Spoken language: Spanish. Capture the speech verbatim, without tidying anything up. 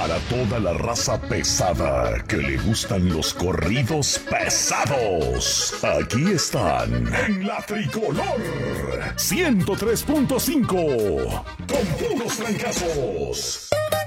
Para toda la raza pesada que le gustan los corridos pesados, aquí están en la Tricolor ciento tres punto cinco con puros trancazos.